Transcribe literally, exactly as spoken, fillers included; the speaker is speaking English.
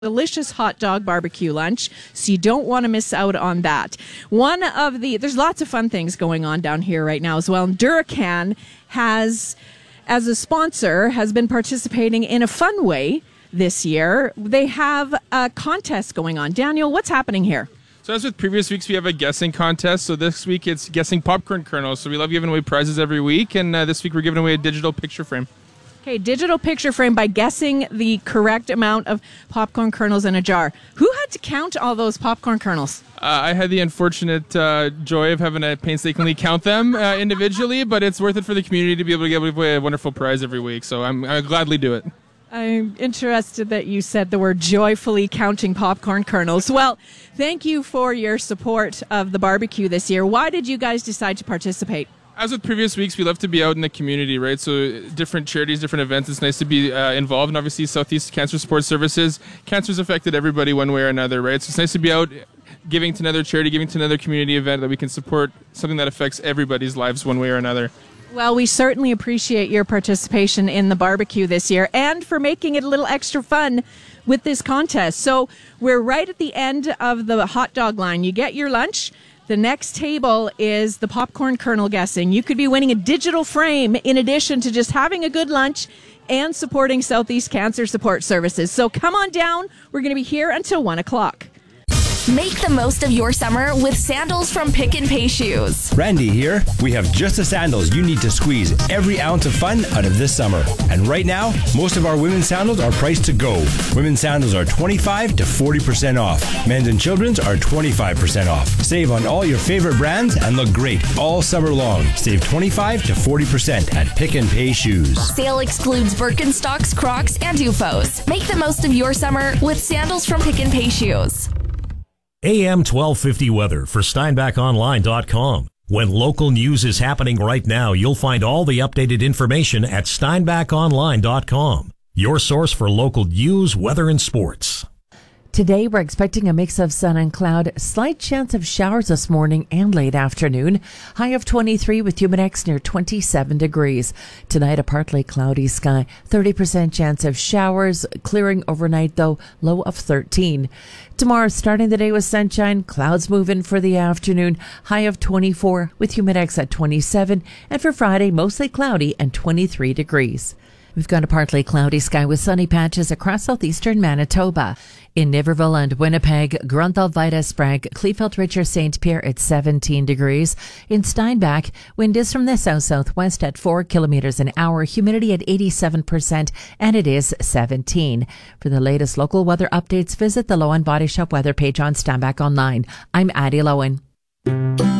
delicious hot dog barbecue lunch, so you don't want to miss out on that. One of the, there's lots of fun things going on down here right now as well. And Duracan has, as a sponsor, has been participating in a fun way this year. They have a contest going on. Daniel, what's happening here? So as with previous weeks, we have a guessing contest. So this week it's guessing popcorn kernels. So we love giving away prizes every week. And uh, this week we're giving away a digital picture frame. Okay, digital picture frame by guessing the correct amount of popcorn kernels in a jar. Who had to count all those popcorn kernels? Uh, I had the unfortunate uh, joy of having to painstakingly count them uh, individually, but it's worth it for the community to be able to give away a wonderful prize every week. So I'm, I'll gladly do it. I'm interested that you said the word joyfully counting popcorn kernels. Well, thank you for your support of the barbecue this year. Why did you guys decide to participate? As with previous weeks, we love to be out in the community, right? So different charities, different events, it's nice to be uh, involved. And obviously, Southeast Cancer Support Services, cancer's affected everybody one way or another, right? So it's nice to be out giving to another charity, giving to another community event that we can support something that affects everybody's lives one way or another. Well, we certainly appreciate your participation in the barbecue this year and for making it a little extra fun with this contest. So we're right at the end of the hot dog line. You get your lunch. The next table is the popcorn kernel guessing. You could be winning a digital frame in addition to just having a good lunch and supporting Southeast Cancer Support Services. So come on down. We're going to be here until one o'clock. Make the most of your summer with sandals from Pick and Pay Shoes. Randy here. We have just the sandals you need to squeeze every ounce of fun out of this summer. And right now, most of our women's sandals are priced to go. Women's sandals are twenty-five to forty percent off. Men's and children's are twenty-five percent off. Save on all your favorite brands and look great all summer long. Save twenty-five to forty percent at Pick and Pay Shoes. Sale excludes Birkenstocks, Crocs, and U F Os. Make the most of your summer with sandals from Pick and Pay Shoes. A M twelve fifty weather for Steinbach Online dot com. When local news is happening right now, you'll find all the updated information at Steinbach Online dot com. Your source for local news, weather, and sports. Today, we're expecting a mix of sun and cloud, slight chance of showers this morning and late afternoon. High of twenty-three with Humidex near twenty-seven degrees. Tonight, a partly cloudy sky, thirty percent chance of showers, clearing overnight though, low of thirteen. Tomorrow, starting the day with sunshine, clouds move in for the afternoon, high of twenty-four with Humidex at twenty-seven. And for Friday, mostly cloudy and twenty-three degrees. We've got a partly cloudy sky with sunny patches across southeastern Manitoba. In Niverville and Winnipeg, Grunthal, Vida, Sprague, Kleefeld, Richard, Saint Pierre at seventeen degrees. In Steinbach, wind is from the south-southwest at four kilometers an hour, humidity at eighty-seven percent, and it is seventeen. For the latest local weather updates, visit the Lowen Body Shop weather page on Steinbach Online. I'm Addie Lowen.